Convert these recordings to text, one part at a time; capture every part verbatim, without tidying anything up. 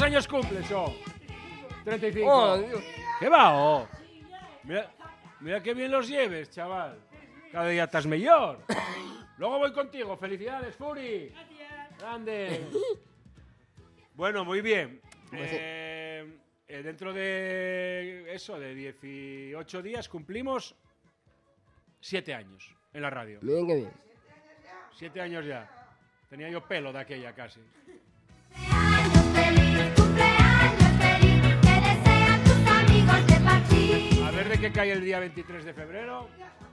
años cumples, oh? treinta y cinco. Oh, Dios. ¿Qué va, oh? Mira, mira qué bien los lleves, chaval. Cada día estás mejor. Luego voy contigo. Felicidades, Furi. Grande. Bueno, muy bien. Eh, eh, dentro de eso, de dieciocho días, cumplimos siete años en la radio. Miren qué bien. Siete años ya. Tenía yo pelo de aquella casi. Cumpleaños feliz, cumpleaños feliz, que desean tus amigos de partir. A ver de qué cae el día veintitrés de febrero.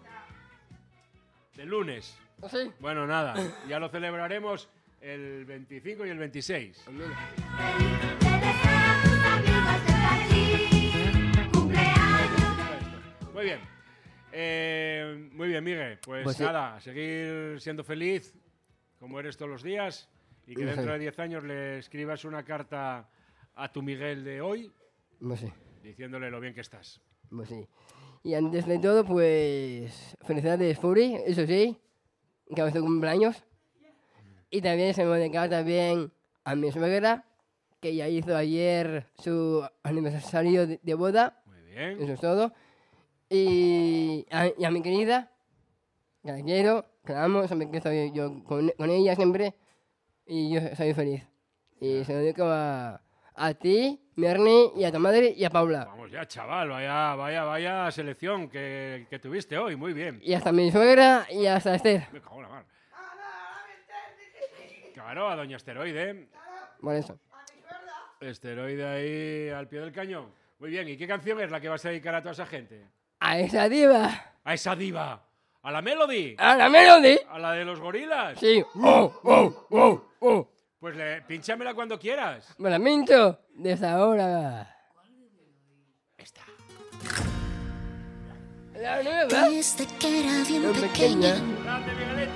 De lunes. ¿Ah, sí? Bueno, nada. Ya lo celebraremos el veinticinco y el veintiséis. Pues mira. Que desean tus amigos de partir. Cumpleaños. Muy bien. Eh, muy bien, Miguel. Pues, Pues sí. nada, a seguir siendo feliz, como eres todos los días, y que No dentro sé. de diez años le escribas una carta a tu Miguel de hoy, Pues sí. diciéndole lo bien que estás. Pues sí. Y antes de todo, pues felicidades, Furi, eso sí, que va a ser cumpleaños. Y también se me dedica también a mi suegra, que ya hizo ayer su aniversario de, de boda, Muy bien. eso es todo. Y a, y a mi querida, que la quiero, que la amo, sabe que estoy yo con, con ella siempre, y yo soy feliz. Y se lo dedico a, a ti, Merni, y a tu madre y a Paula. Vamos ya, chaval, vaya, vaya, vaya selección que, que tuviste hoy, muy bien. Y hasta mi suegra y hasta Esther. Me cago en la mar. Claro, a doña Esteroide. Por eso. Esteroide ahí al pie del cañón. Muy bien, ¿y qué canción es la que vas a dedicar a toda esa gente? A esa diva. A esa diva. ¿A la Melody? A la Melody. ¿A la de los gorilas? Sí. Oh, oh, oh, oh. Pues le, pínchamela cuando quieras. Me la mincho desde ahora. Esta. La nueva. Desde que era bien Lo pequeña, pequeña. Grande, Miguelete.